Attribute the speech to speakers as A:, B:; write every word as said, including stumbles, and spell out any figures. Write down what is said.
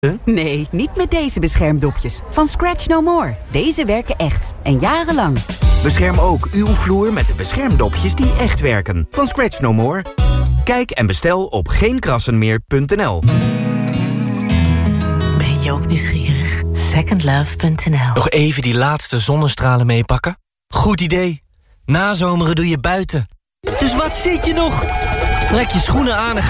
A: Nee, niet met deze beschermdopjes. Van Scratch No More. Deze werken echt. En jarenlang.
B: Bescherm ook uw vloer met de beschermdopjes die echt werken. Van Scratch No More. Kijk en bestel op geen krassen meer punt n l.
C: Ben je ook nieuwsgierig? second love punt n l.
D: Nog even die laatste zonnestralen meepakken? Goed idee. Nazomeren doe je buiten. Dus wat zit je nog? Trek je schoenen aan en ga